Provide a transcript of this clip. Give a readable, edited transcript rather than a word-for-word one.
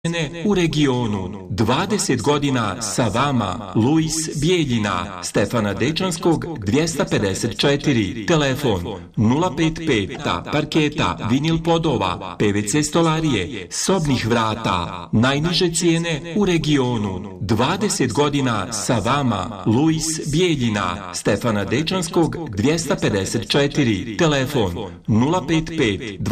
u regionu. 20 godina sa vama. Luis Bijeljina, Stefana Dečanskog 254, telefon 055, parketa, vinil podova, PVC stolarije, sobnih vrata, najniže cijene u regionu. 20 godina sa vama. Luis Bijeljina, Stefana Dečanskog 254, telefon 055